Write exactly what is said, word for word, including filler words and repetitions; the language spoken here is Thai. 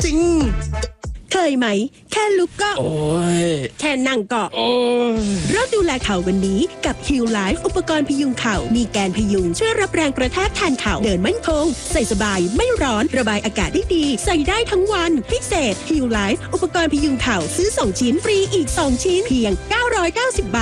จริงเคยไหมแค่ลุกก็โอ้ยแค่นั่งก็โอ้ยเริ่มดูแลเข่าวันนี้กับ Heal Life อุปกรณ์พยุงเข่ามีแกนพยุงช่วยรับแรงกระแทกแทนเข่าเดินมั่นคงใส่สบายไม่ร้อนระบายอากาศได้ดีใส่ได้ทั้งวันพิเศษ Heal Life อุปกรณ์พยุงเข่าซื้อสองชิ้นฟรีอีกสองชิ้นเพียงเก้าร้อยเก้าสิบบาท